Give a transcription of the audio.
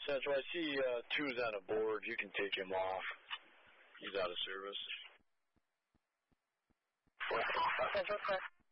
Central, I see 2's on a board. You can take him off. He's out of service.